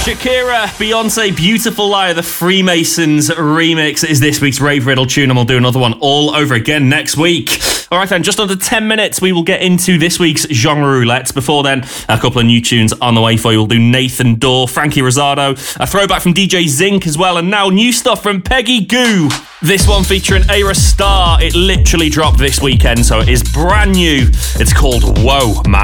Shakira, Beyonce, Beautiful Liar, the Freemasons remix is this week's Rave Riddle tune, and we'll do another one all over again next week. All right then, just under 10 minutes, we will get into this week's Genre Roulette. Before then, a couple of new tunes on the way for you. We'll do Nathan Dorr, Frankie Rosado, a throwback from DJ Zinc as well, and now new stuff from Peggy Gou. This one featuring Ayra Starr. It literally dropped this weekend, so it is brand new. It's called Whoa, Man.